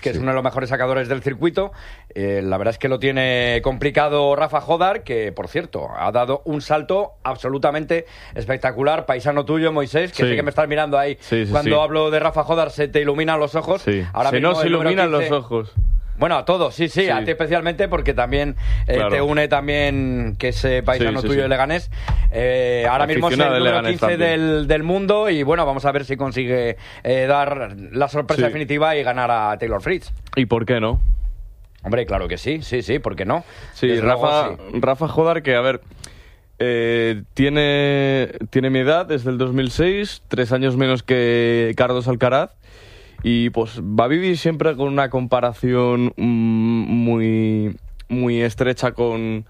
que es uno de los mejores sacadores del circuito. La verdad es que lo tiene complicado Rafa Jodar, que, por cierto, ha dado un salto absolutamente espectacular. Paisano tuyo, Moisés, que sí que me estás mirando ahí. Cuando hablo de Rafa Jodar se te iluminan los ojos. Ahora mismo, no se iluminan 15, los ojos. Bueno, a todos, sí, a ti especialmente, porque también te une también que ese paisano tuyo de Leganés. Ahora mismo es el número 15 del mundo y bueno, vamos a ver si consigue dar la sorpresa definitiva y ganar a Taylor Fritz. ¿Y por qué no? Hombre, claro que sí, ¿por qué no? Sí, Rafa Jodar, que a ver, tiene mi edad, desde el 2006, 3 años menos que Carlos Alcaraz. Y pues va a vivir siempre con una comparación muy, muy estrecha con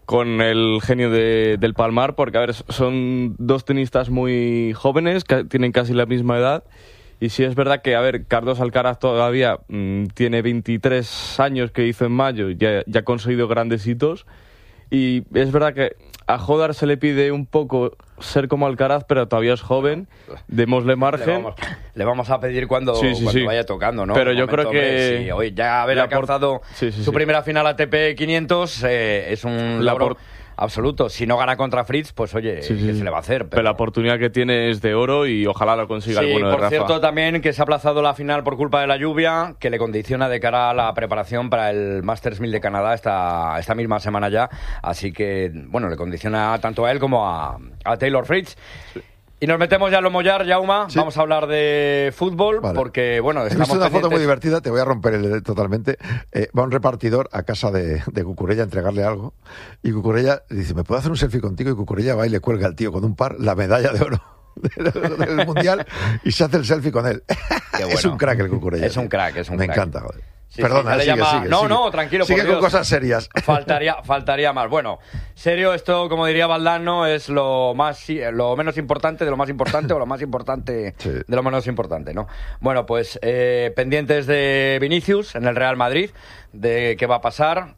el genio del Palmar, porque a ver, son dos tenistas muy jóvenes, que tienen casi la misma edad. Y sí es verdad que, a ver, Carlos Alcaraz todavía tiene 23 años, que hizo en mayo, ya ha conseguido grandes hitos. Y es verdad que a Jodar se le pide un poco ser como Alcaraz, pero todavía es joven, démosle margen. Le vamos a pedir cuando vaya tocando, ¿no? Pero yo creo que... hoy ya haber alcanzado su primera final ATP 500 es un logro absoluto. Si no gana contra Fritz, pues oye, ¿qué se le va a hacer? Pero la oportunidad que tiene es de oro y ojalá lo consiga el bueno de Rafa. Por cierto, también que se ha aplazado la final por culpa de la lluvia, que le condiciona de cara a la preparación para el Masters 1000 de Canadá esta misma semana ya. Así que, bueno, le condiciona tanto a él como a Taylor Fritz. Y nos metemos ya en lo mollar, Jauma. Vamos a hablar de fútbol, porque, bueno, he visto una foto muy divertida, te voy a romper totalmente. Va un repartidor a casa de Cucurella a entregarle algo, y Cucurella dice, ¿me puedo hacer un selfie contigo? Y Cucurella va y le cuelga al tío con un par la medalla de oro del Mundial y se hace el selfie con él. Bueno. Es un crack el Cucurella. Es un crack. Me encanta, joder. Perdona, sigue. No, tranquilo. Sigue con cosas serias. Faltaría más. Bueno, serio, esto, como diría Valdano, es lo menos importante de lo más importante o lo más importante de lo menos importante, ¿no? Bueno, pues pendientes de Vinicius en el Real Madrid, de qué va a pasar.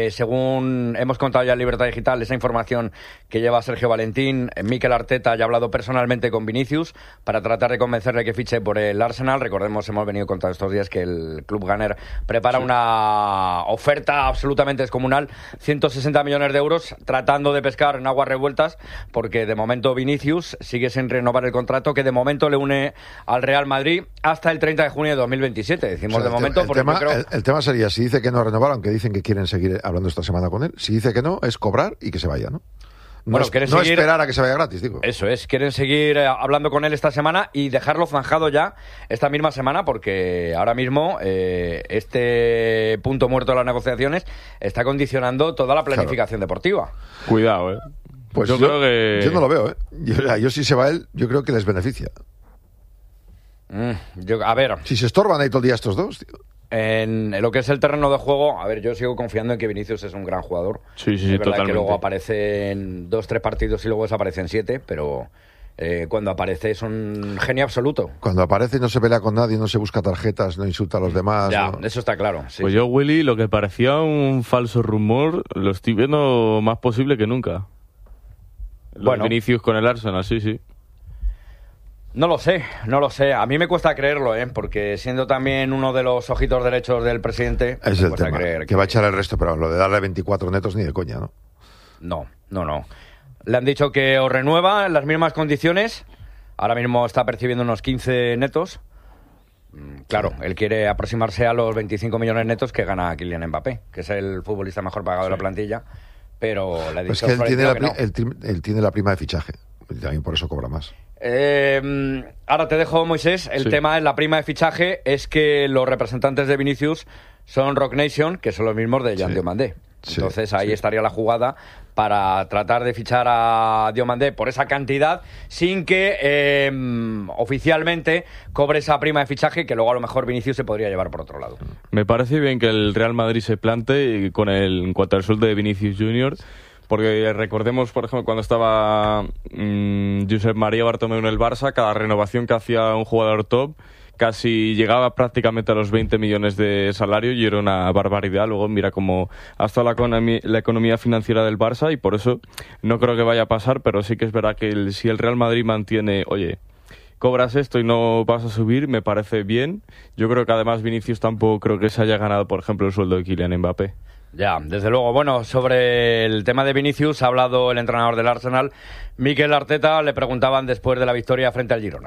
Según hemos contado ya en Libertad Digital, esa información que lleva Sergio Valentín, Mikel Arteta ya ha hablado personalmente con Vinicius para tratar de convencerle que fiche por el Arsenal. Recordemos, hemos venido contando estos días que el club Gunner prepara una oferta absolutamente descomunal, 160 millones de euros, tratando de pescar en aguas revueltas, porque de momento Vinicius sigue sin renovar el contrato, que de momento le une al Real Madrid hasta el 30 de junio de 2027. Decimos de momento porque el tema sería, si dice que no renovar, aunque dicen que quieren seguir hablando esta semana con él, si dice que no, es cobrar y que se vaya, ¿no? No esperar a que se vaya gratis, digo. Eso es, quieren seguir hablando con él esta semana y dejarlo zanjado ya esta misma semana, porque ahora mismo este punto muerto de las negociaciones está condicionando toda la planificación deportiva. Cuidado, Pues yo creo que... Yo no lo veo, Yo si se va él, yo creo que les beneficia. A ver... Si se estorban ahí todo el día estos dos, tío. En lo que es el terreno de juego, a ver, yo sigo confiando en que Vinicius es un gran jugador. Sí, es verdad totalmente. Que luego aparece en 2-3 partidos y luego desaparece en 7, pero cuando aparece es un genio absoluto. Cuando aparece no se pelea con nadie, no se busca tarjetas, no insulta a los demás. Ya, ¿no? Eso está claro. Sí. Pues yo, Willy, lo que parecía un falso rumor, lo estoy viendo más posible que nunca. Bueno, Vinicius con el Arsenal, sí. No lo sé. A mí me cuesta creerlo, porque siendo también uno de los ojitos derechos del presidente... Es el tema, que va a echar el resto, pero lo de darle 24 netos ni de coña, ¿no? No. Le han dicho que o renueva en las mismas condiciones. Ahora mismo está percibiendo unos 15 netos. Claro, él quiere aproximarse a los 25 millones netos que gana Kylian Mbappé, que es el futbolista mejor pagado de la plantilla. Pero le ha dicho que él tiene la prima de fichaje. Y también por eso cobra más. Ahora te dejo, Moisés. El tema en la prima de fichaje es que los representantes de Vinicius son Rock Nation, que son los mismos de Jean Diomandé. Entonces ahí estaría la jugada para tratar de fichar a Diomandé por esa cantidad sin que oficialmente cobre esa prima de fichaje, que luego a lo mejor Vinicius se podría llevar por otro lado. Me parece bien que el Real Madrid se plante en cuanto al sueldo de Vinicius Junior. Porque recordemos, por ejemplo, cuando estaba Josep María Bartomeu en el Barça, cada renovación que hacía un jugador top casi llegaba prácticamente a los 20 millones de salario y era una barbaridad. Luego mira cómo ha estado la economía financiera del Barça y por eso no creo que vaya a pasar, pero sí que es verdad que si el Real Madrid mantiene, cobras esto y no vas a subir, me parece bien. Yo creo que además Vinicius tampoco creo que se haya ganado, por ejemplo, el sueldo de Kylian Mbappé. Ya, desde luego. Bueno, sobre el tema de Vinicius ha hablado el entrenador del Arsenal, Mikel Arteta. Le preguntaban después de la victoria frente al Girona.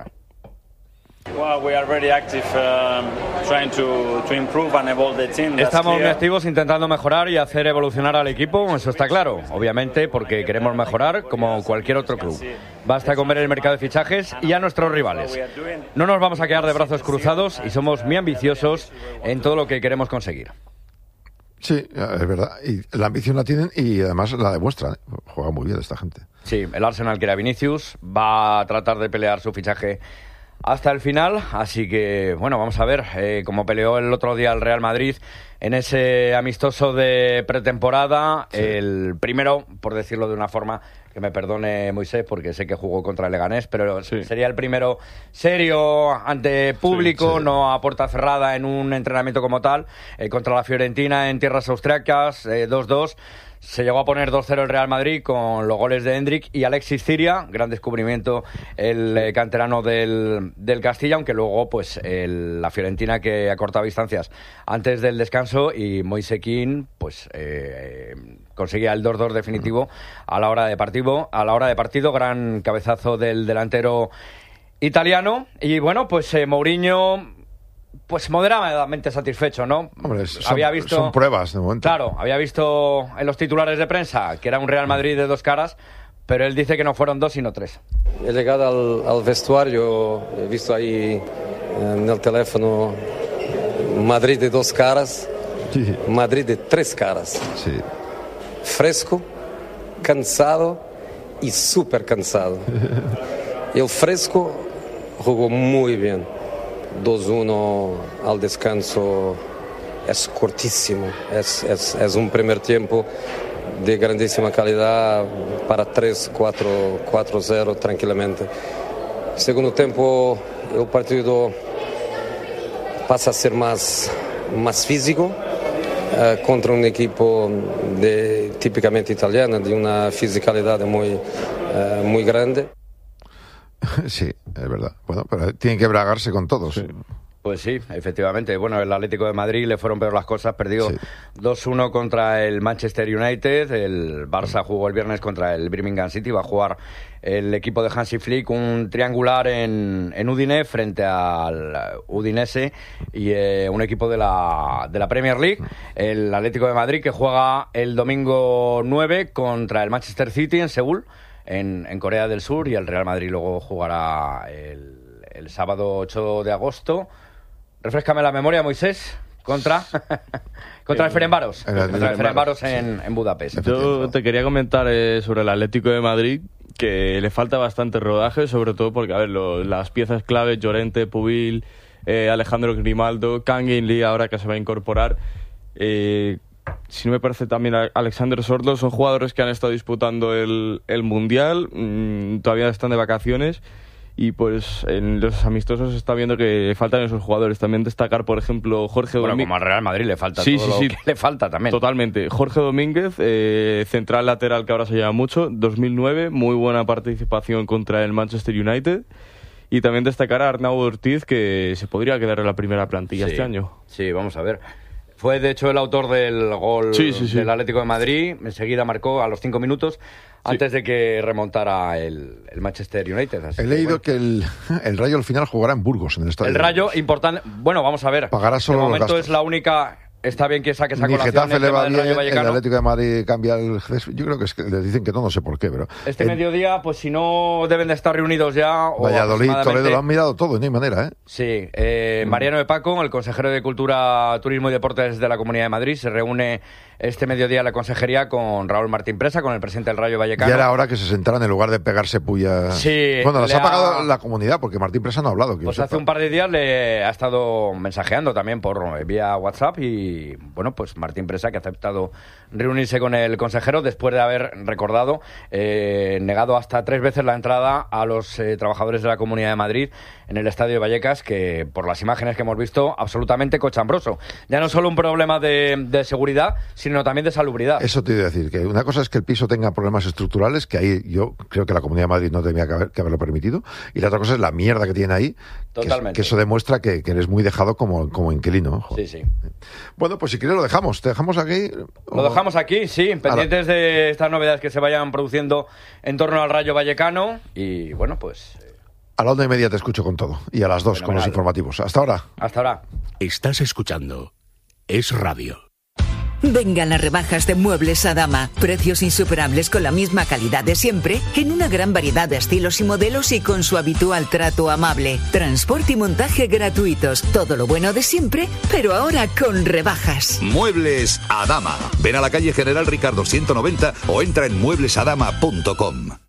Estamos muy activos intentando mejorar y hacer evolucionar al equipo, eso está claro, obviamente, porque queremos mejorar como cualquier otro club. Basta con ver el mercado de fichajes y a nuestros rivales. No nos vamos a quedar de brazos cruzados y somos muy ambiciosos en todo lo que queremos conseguir. Sí, es verdad. Y la ambición la tienen y además la demuestran. Juega muy bien esta gente. Sí, el Arsenal quiere a Vinicius, va a tratar de pelear su fichaje hasta el final, así que bueno, vamos a ver cómo peleó el otro día el Real Madrid en ese amistoso de pretemporada, sí. El primero, por decirlo de una forma, que me perdone Moisés porque sé que jugó contra el Leganés, pero sí. Sería el primero serio ante público, sí. No a puerta cerrada en un entrenamiento como tal, contra la Fiorentina en tierras austriacas, 2-2. Se llegó a poner 2-0 el Real Madrid con los goles de Hendrik y Alexis Ciria, gran descubrimiento el canterano del Castilla, aunque luego pues la Fiorentina que acortaba distancias antes del descanso y Moise Kean pues conseguía el 2-2 definitivo a la hora de partido, gran cabezazo del delantero italiano y bueno, pues Mourinho pues moderadamente satisfecho, ¿no? Hombre, son pruebas de momento. Claro, había visto en los titulares de prensa que era un Real Madrid de dos caras, pero él dice que no fueron dos sino tres. He llegado al vestuario, he visto ahí en el teléfono Madrid de dos caras, sí. Madrid de tres caras. Sí. Fresco, cansado y súper cansado. El Fresco jugó muy bien. 2-1 al descanso es cortísimo, es un primer tiempo de grandísima calidad para 3-4-0 tranquilamente. Segundo tiempo el partido pasa a ser más físico contra un equipo típicamente italiano, de una fisicalidad muy grande. Sí, es verdad. Bueno, pero tienen que bragarse con todos. Sí. Pues sí, efectivamente. Bueno, el Atlético de Madrid le fueron peor las cosas. Perdió 2-1 contra el Manchester United. El Barça jugó el viernes contra el Birmingham City. Va a jugar el equipo de Hansi Flick un triangular en Udine frente al Udinese y un equipo de la Premier League. El Atlético de Madrid que juega el domingo 9 contra el Manchester City en Seúl. En Corea del Sur y el Real Madrid luego jugará el sábado 8 de agosto. Refréscame la memoria, Moisés, contra el Ferencváros. Contra el Ferencváros en Budapest. Yo te quería comentar sobre el Atlético de Madrid, que le falta bastante rodaje, sobre todo porque, a ver, las piezas clave, Llorente, Pubil, Alejandro Grimaldo, Kangin Lee, ahora que se va a incorporar, si no me parece también Alexander Sordo, son jugadores que han estado disputando el Mundial, todavía están de vacaciones y pues en los amistosos se está viendo que faltan esos jugadores. También destacar, por ejemplo, Jorge Domínguez. Bueno, como al Real Madrid le falta todo lo que le falta también. Totalmente. Jorge Domínguez, central lateral que ahora se llama mucho, 2009, muy buena participación contra el Manchester United. Y también destacar a Arnau Ortiz, que se podría quedar en la primera plantilla este año. Sí, vamos a ver. Fue, de hecho, el autor del gol del Atlético de Madrid. Enseguida marcó a los 5 minutos antes de que remontara el Manchester United. He leído que el Rayo al final jugará en Burgos, en el estadio. El Rayo, importante. Bueno, vamos a ver. Pagará solo de momento los gastos. Es la única. Está bien que saque esa Ni colación Getafe el le tema va del bien, Rayo Vallecano. el Atlético de Madrid cambia el... Yo creo que le dicen que no sé por qué, pero... Mediodía, pues si no deben de estar reunidos ya... Valladolid, Toledo, lo han mirado todo, no hay manera, ¿eh? Sí, Mariano de Paco, el consejero de Cultura, Turismo y Deportes de la Comunidad de Madrid, se reúne este mediodía en la consejería con Raúl Martín Presa, con el presidente del Rayo Vallecano. Ya era hora que se sentaran en lugar de pegarse puya. Sí. Bueno, las ha pagado la comunidad, porque Martín Presa no ha hablado. Pues hace un par de días le ha estado mensajeando también por vía WhatsApp y y bueno, pues Martín Presa, que ha aceptado reunirse con el consejero después de haber recordado, negado hasta 3 veces la entrada a los trabajadores de la Comunidad de Madrid en el Estadio de Vallecas, que por las imágenes que hemos visto, absolutamente cochambroso. Ya no solo un problema de seguridad, sino también de salubridad. Eso te iba a decir, que una cosa es que el piso tenga problemas estructurales, que ahí yo creo que la Comunidad de Madrid no tenía que haberlo permitido, y la otra cosa es la mierda que tiene ahí, que eso demuestra que eres muy dejado como inquilino. Joder. Sí. Bueno, pues si quieres lo dejamos. ¿Te dejamos aquí? Lo dejamos aquí, sí, pendientes de estas novedades que se vayan produciendo en torno al Rayo Vallecano, y bueno, pues... A la 1:30 te escucho con todo, y a las 2 con los informativos. Hasta ahora. Hasta ahora. Estás escuchando Es Radio. Vengan las rebajas de Muebles Adama. Precios insuperables con la misma calidad de siempre, en una gran variedad de estilos y modelos y con su habitual trato amable. Transporte y montaje gratuitos. Todo lo bueno de siempre, pero ahora con rebajas. Muebles Adama. Ven a la calle General Ricardo 190 o entra en mueblesadama.com.